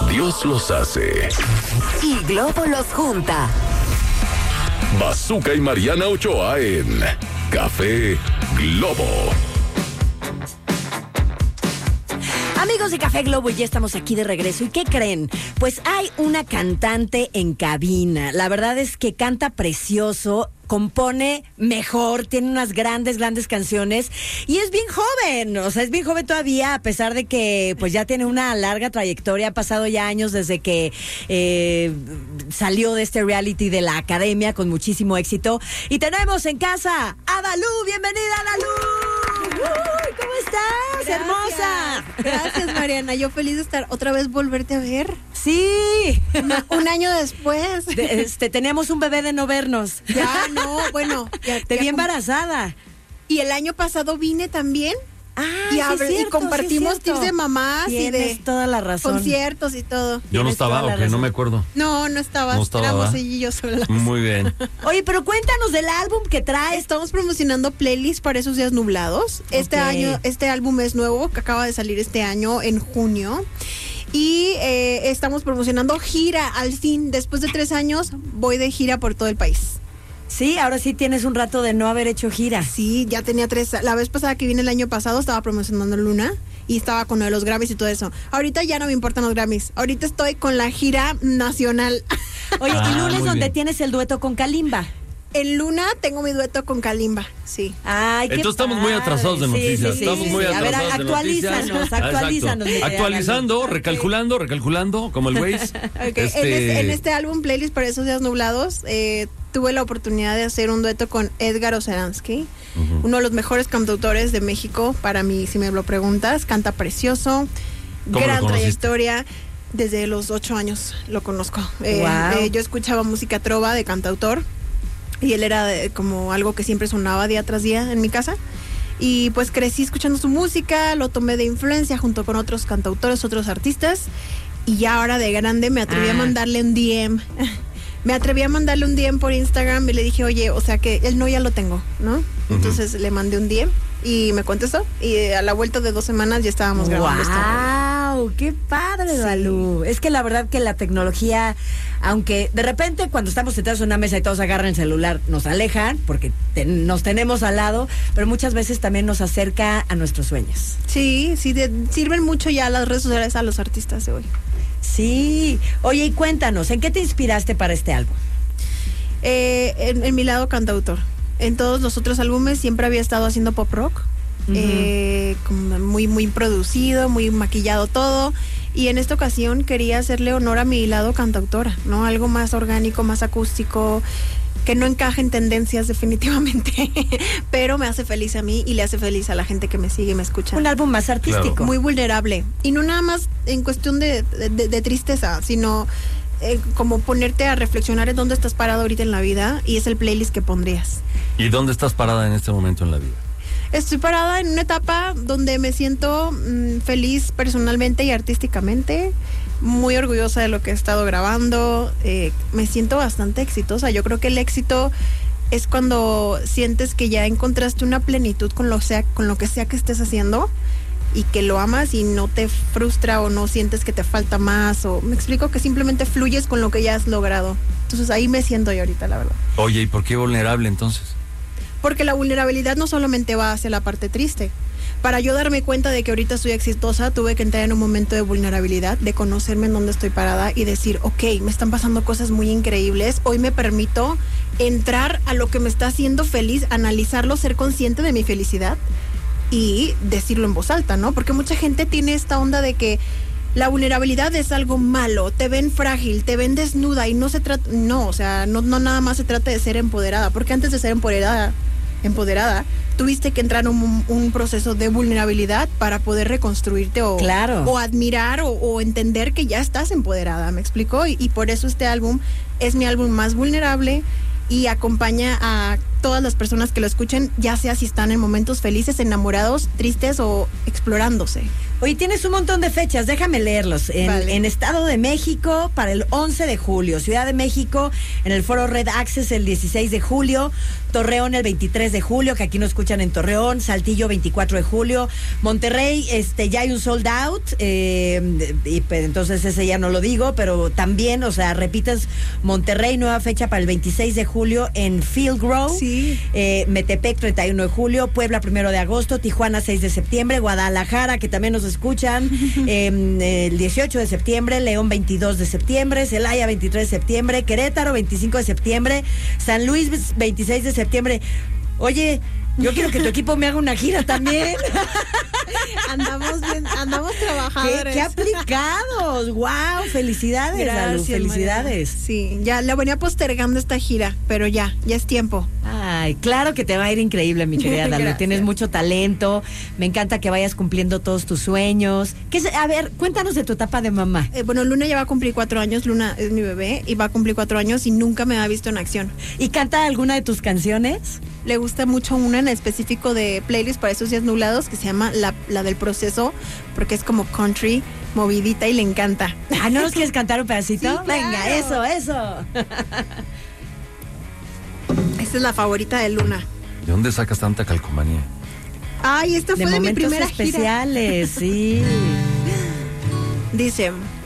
Dios los hace y Globo los junta. Bazooka y Mariana Ochoa en Café Globo. Amigos de Café Globo, ya estamos aquí de regreso. ¿Y qué creen? Pues hay una cantante en cabina. La verdad es que canta precioso, compone mejor, tiene unas grandes canciones y es bien joven, o sea, es bien joven todavía, a pesar de que pues ya tiene una larga trayectoria, ha pasado ya años desde que salió de este reality de la academia con muchísimo éxito. Y tenemos en casa a Dalú. ¡Bienvenida, Dalú! ¿Cómo estás? Gracias. Hermosa. Gracias, Mariana. Yo feliz de estar otra vez, volverte a ver. Sí. Un año después. Teníamos un bebé de no vernos. Ya, no, bueno. Te vi embarazada. Y el año pasado vine también. Ah, y compartimos tips de mamás. Tienes y de toda la razón. conciertos y todo. Yo no estaba, ¿o qué? No me acuerdo. No estabas. No estaba, éramos ¿va? ella y yo solas. Muy bien. Oye, pero cuéntanos del álbum que traes. Estamos promocionando playlists para esos días nublados. Este álbum es nuevo, que acaba de salir este año en junio. Y estamos promocionando gira al fin. Después de 3 años voy de gira por todo el país. Sí, ahora sí tienes un rato de no haber hecho gira. Sí, ya tenía 3. La vez pasada que vine el año pasado estaba promocionando Luna y estaba con lo de los Grammys y todo eso. Ahorita ya no me importan los Grammys. Ahorita estoy con la gira nacional. Oye, y Luna es donde bien. tienes el dueto con Kalimba. En Luna tengo mi dueto con Kalimba, sí. Ay, qué Entonces estamos muy padre. atrasados de noticias. Sí. Estamos muy A ver, atrasados de actualízanos. noticias. Exacto. mi Actualizando, recalculando, como el Waze. Okay. En este álbum, Playlist para esos días nublados, tuve la oportunidad de hacer un dueto con Edgar Oceransky, uno de los mejores cantautores de México, para mí, si me lo preguntas. Canta precioso, gran trayectoria. Desde los 8 años lo conozco. Yo escuchaba música trova de cantautor y él era como algo que siempre sonaba día tras día en mi casa. Y pues crecí escuchando su música, lo tomé de influencia junto con otros cantautores, otros artistas. Y ya ahora de grande me atreví a mandarle un DM. Me atreví a mandarle un DM por Instagram y le dije, oye, o sea que él no, ya lo tengo, ¿no? Entonces le mandé un DM y me contestó. Y a la vuelta de 2 semanas ya estábamos grabando esto. ¡Wow! ¡Qué padre, Dalú! Es que la verdad que la tecnología, aunque de repente cuando estamos sentados en una mesa y todos agarran el celular, nos alejan porque nos tenemos al lado, pero muchas veces también nos acerca a nuestros sueños. Sí, sirven mucho ya las redes sociales a los artistas de hoy. Sí. Oye, y cuéntanos, ¿en qué te inspiraste para este álbum? En mi lado cantautor. En todos los otros álbumes siempre había estado haciendo pop rock. Como muy producido, muy maquillado todo. Y en esta ocasión quería hacerle honor a mi lado cantautora, ¿no? Algo más orgánico, más acústico, que no encaja en tendencias definitivamente, pero me hace feliz a mí y le hace feliz a la gente que me sigue y me escucha. Un álbum más artístico. Claro. Muy vulnerable. Y no nada más en cuestión de tristeza, sino como ponerte a reflexionar en dónde estás parado ahorita en la vida, y es el playlist que pondrías. ¿Y dónde estás parada en este momento en la vida? Estoy parada en una etapa donde me siento feliz personalmente y artísticamente, muy orgullosa de lo que he estado grabando, me siento bastante exitosa. Yo creo que el éxito es cuando sientes que ya encontraste una plenitud con lo que sea que estés haciendo y que lo amas y no te frustra o no sientes que te falta más, o me explico, que simplemente fluyes con lo que ya has logrado. Entonces ahí me siento yo ahorita, la verdad. Oye, ¿y por qué vulnerable entonces? Porque la vulnerabilidad no solamente va hacia la parte triste. Para yo darme cuenta de que ahorita estoy exitosa, tuve que entrar en un momento de vulnerabilidad, de conocerme en dónde estoy parada y decir, ok, me están pasando cosas muy increíbles, hoy me permito entrar a lo que me está haciendo feliz, analizarlo, ser consciente de mi felicidad y decirlo en voz alta, ¿no? Porque mucha gente tiene esta onda de que la vulnerabilidad es algo malo, te ven frágil, te ven desnuda y no se trata, no, o sea, no nada más se trata de ser empoderada, porque antes de ser empoderada, tuviste que entrar en un proceso de vulnerabilidad para poder reconstruirte o admirar o entender que ya estás empoderada, ¿me explico? Y por eso este álbum es mi álbum más vulnerable y acompaña a todas las personas que lo escuchen, ya sea si están en momentos felices, enamorados, tristes o explorándose. Oye, tienes un montón de fechas, déjame leerlos. En Estado de México para el 11 de julio, Ciudad de México en el Foro Red Access el 16 de julio, Torreón el 23 de julio, que aquí nos escuchan en Torreón, Saltillo 24 de julio, Monterrey, ya hay un sold out, entonces ese ya no lo digo, pero también, o sea, repites Monterrey, nueva fecha para el 26 de julio en Field Grove, Sí. Metepec 31 de julio, Puebla 1 de agosto, Tijuana 6 de septiembre, Guadalajara, que también nos escuchan, el 18 de septiembre, León 22 de septiembre, Celaya 23 de septiembre, Querétaro 25 de septiembre, San Luis 26 de septiembre. Oye, yo quiero que tu equipo me haga una gira también. Andamos bien, andamos trabajadores. ¡Qué aplicados! ¡Wow! Felicidades, Lalu, felicidades. Mariana. Sí, ya la venía postergando esta gira, pero ya es tiempo. Ay, claro que te va a ir increíble, mi querida Lalu. Gracias. Tienes mucho talento. Me encanta que vayas cumpliendo todos tus sueños. A ver, cuéntanos de tu etapa de mamá. Bueno, Luna ya va a cumplir 4 años. Luna es mi bebé y va a cumplir 4 años y nunca me ha visto en acción. ¿Y canta alguna de tus canciones? Le gusta mucho una en específico de playlist para esos días nublados que se llama la del proceso, porque es como country, movidita y le encanta. Ah, ¿no nos quieres cantar un pedacito? Sí, claro. Venga, eso. Esta es la favorita de Luna. ¿De dónde sacas tanta calcomanía? Ay, esta De fue de mi momentos primera gira. especiales, sí. Dice...